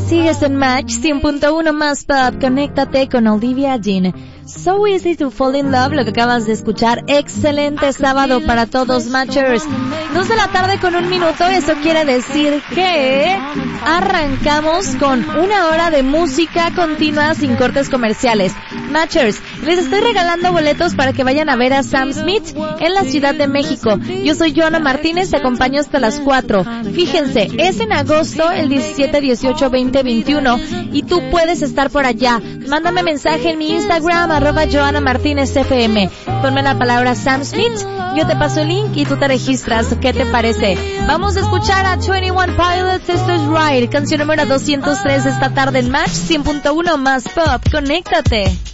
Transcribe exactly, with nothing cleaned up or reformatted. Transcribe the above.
Sigues en Match cien punto uno más Pop. Conéctate con Olivia Dean. So Easy to Fall in Love, lo que acabas de escuchar. Excelente sábado para todos, Matchers. Dos de la tarde con un minuto, eso quiere decir que arrancamos con una hora de música continua sin cortes comerciales. Matchers, les estoy regalando boletos para que vayan a ver a Sam Smith en la Ciudad de México. Yo soy Joana Martínez, te acompaño hasta las cuatro. Fíjense, es en agosto, el diecisiete, dieciocho, veinte, veintiuno, y tú puedes estar por allá. Mándame mensaje en mi Instagram, arroba Joana Martínez F M. Ponme la palabra Sam Smith, yo te paso el link y tú te registras. ¿Qué te parece? Vamos a escuchar a twenty-one Pilots, Sisters Ride, canción número doscientos tres esta tarde en Match cien punto uno más Pop. Conéctate.